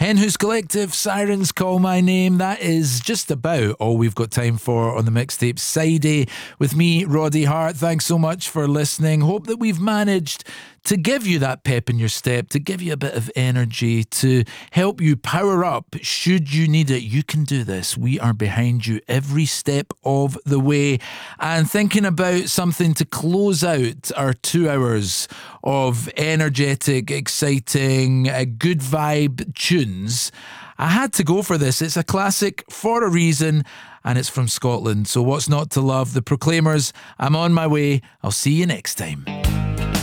Hen House Collective, Sirens Call My Name. That is just about all we've got time for on the mixtape Side A with me, Roddy Hart. Thanks so much for listening. Hope that we've managed to give you that pep in your step, to give you a bit of energy, to help you power up should you need it. You can do this. We are behind you every step of the way. And thinking about something to close out our 2 hours of energetic, exciting, good vibe tunes, I had to go for this. It's a classic for a reason, and it's from Scotland. So what's not to love? The Proclaimers. I'm on my way. I'll see you next time.